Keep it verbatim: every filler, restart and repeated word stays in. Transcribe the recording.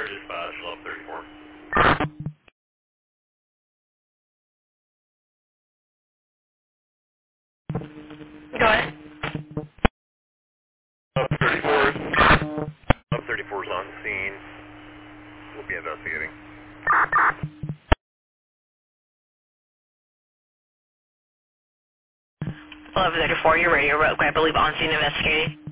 Fire dispatch, level thirty-four. Go ahead. Level thirty-four. Level thirty-four is on scene. We'll be investigating. eleven thirty-four, you're ready. You're, I believe, on scene investigating.